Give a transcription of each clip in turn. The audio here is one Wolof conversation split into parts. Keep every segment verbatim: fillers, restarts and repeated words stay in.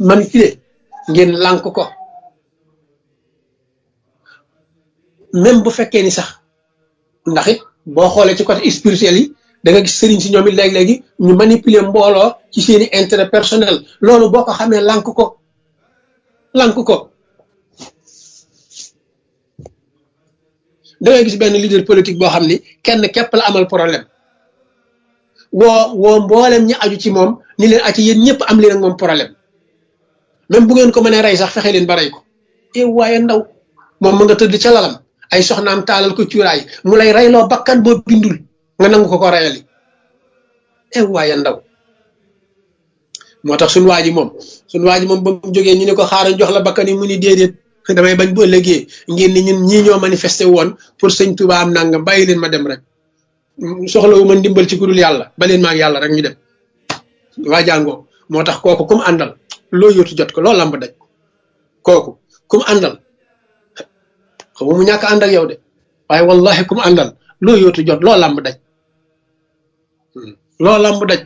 manipuler ngeen lànk ko même bu fekkee ni sax ndax it boo xoolee ci côté spirituel yi da nga gis sëriñ si ñoom it léegi-léegi ñu manipuler mbooloo ci seeni intérêt personnel loolu boo ko xamee lànk ko lànk ko da ngay gis benn leader politique boo xam ni kenn képp la amal problème woo woo mboolem ñi aju ci moom ni leen aci yéen ñëpp am leen ak moom problème même bu ngeen ko mënee rey sax fexe leen ba rey ko e waaye ndaw moom ma nga tëdd ca lalam ay soxnaam taalal ko cuuraay mu lay reyloo bakkan boo bindul nga nangu ko ko reyali e waaye ndaw moo tax suñu waa ji moom suñu waa ji moom ba mu jógee ñu ne ko xaaral jox la bakkan yi mu ni déedéet damay bañ bu ëllëgee ngeen ni ñun ñii ñoo manifesté woon pour sëñ Touba am nangam bàyyi leen ma dem rek soxlawu ma ndimbal ci kudul yàlla ba leen ma ak yàlla rek ñu dem waa jàngoo moo tax kooku kum àndal loo yóotu jot ko loolu lamb daj kooku kum àndal xam mu ñàkk ànd ak yow de waaye wallahi kum àndal loo yóotu jot loo lamb daj loo lamb daj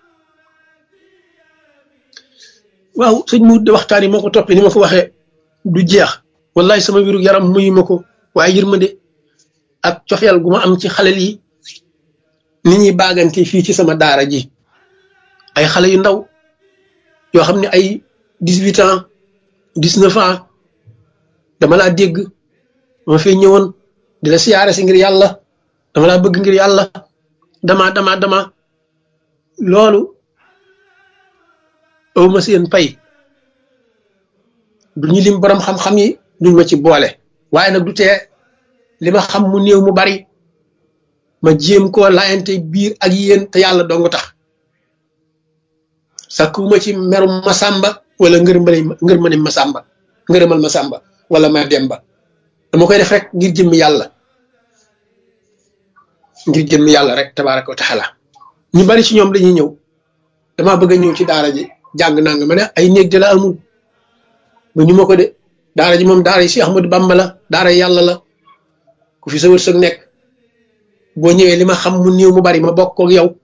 waaw sëñ mu waxtaan yi moo ko toppee ni ma ko waxee du jeex wallahi sama wiru yaram muyu ma ko waaye yërmande ak cofeel gu ma am ci xale yi ni ñuy baagante fii ci sama daara ji ay xale yu ndaw yoo xam ne ay dix-huit ans dix-neuf ans dama laa dégg ma fi ñëwoon di la siyaare si ngir yàlla dama laa bëgg ngir yàlla dama dama dama loolu aw ma seen pay du ñu lim borom xam-xam yi duñ ma ci boole waaye nag du tee li ma xam mu néew mu bari ma jéem koo laayante biir ak yéen te yàlla dong tax sakkuwuma ci merum Masamba wala ngërmale ngërmane Masamba ngërëmal Masamba wala ma Demba dama koy def rek ngir jëmmi yàlla ngir jëmmi yàlla rek tabaaraka wa taala ñu bari ci ñoom dañuy ñëw damaa bëgg a ñëw ci daara ji jàng naa nga ma ne ay néeg de la amul ba ñu ma ko de daara ji moom daara yi Cheikh Ahmadou Bamba la daara yàlla la ku fi sa wërsëg nekk boo ñëwee li ma xam mu néew mu bari ma bokk ak yow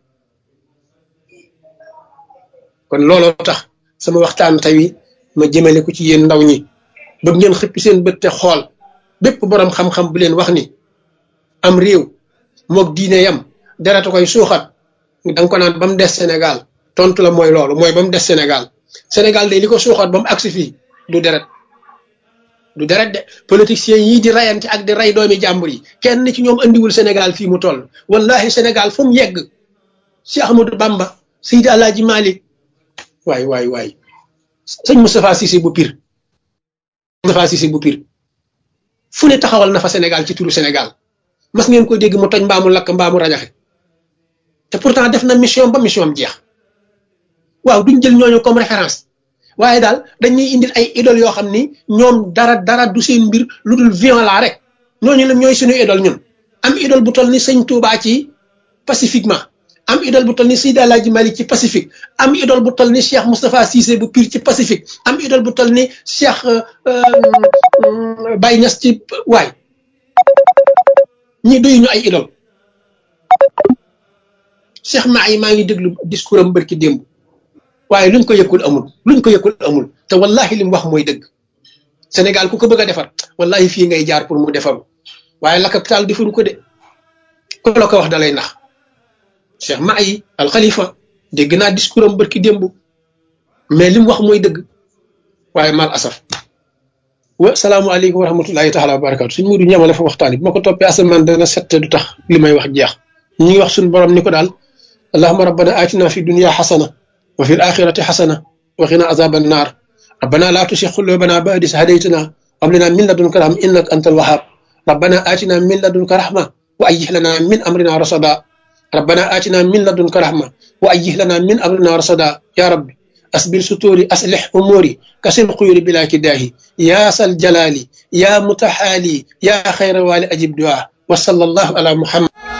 kon looloo tax sama waxtaan tey ma jëmale ko ci yéen ndaw ñi bëgg ngeen xëppi seen bët te xool bépp borom xam-xam bu leen wax ni am réew moog diine yam deratu koy suuxat danga ko naan ba mu des Sénégal tontu la mooy loolu mooy ba mu des Sénégal Sénégal de li ko suuxat ba mu agsi fii du deret du deret de politiciens yii di rayante ak di ray doomi jàmbur yi kenn ci ñoom andiwul Sénégal fii mu toll wallahi Sénégal fu mu yegg Cheikh Ahmadou Bamba Seydi Alaaji Malick waay waay waay sëñ Moustapha Cissé bu Pire Moustapha Cissé bu Pire fu ne taxawal na fa Sénégal ci turu Sénégal mas ngeen ko dégg mu toj mbaamu lakk mbaamu rajaxe te pourtant def na mission ba mission am jeex waaw duñ jël ñooñu comme référence waaye daal dañuy indil ay idole yoo xam ni ñoom dara dara du seen mbir lu dul violent rek ñooñu la ñooy suñu idole ñun am idole bu toll ni sëñ Touba ci pacifiquement am idole bu toll ni Seydi Alaaji Malick ci pacifique am idole bu toll ni Cheikh Moustapha Cissé bu Pire ci pacifique am idole bu toll ni Cheikh Baye Niass ci waay ñi doyu ñu ay idole Cheikh Mahi maa ngi déglu discours am barki démb waaye luñ ko yëkkul amul luñ ko yëkkul amul te wallahi li mu wax mooy dëgg Sénégal ku ko bëgg a defar wallahi fii ngay jaar pour mu defaru waaye la capital defaru ko de ku la ko wax dalay nax Cheikh Mahi al Khalifa dégg naa discours am barki démb mais li mu wax mooy dëgg waaye mal asaf wa salaamualeykum wa rahmatullahi taala wa barakatu suñ mudu ñamale fa waxtaan bi ma ko toppee asamaan dana sette du tax li may wax jeex ñi ngi wax suñ borom ni ko daal allahumma rabbana atina fi dunya xasana wa fi alaxirati xasana wa qina azaba annar rabbana la tusi qulubana ba'da idh hadaytana wa hab lana min ladunka rahma innaka antal wahhab rabbana atina min ladunka rahma wa ayyih lana min amrina rasada rabbana atina min ladunka rahma wa ayyih lana min amrina rasada ya rabbi asbil suturi aslih umuri kasil khuyuri bila kidahi ya sal jalali ya mutahali ya khayra wali ajib du'a wa sallallahu ala muhammad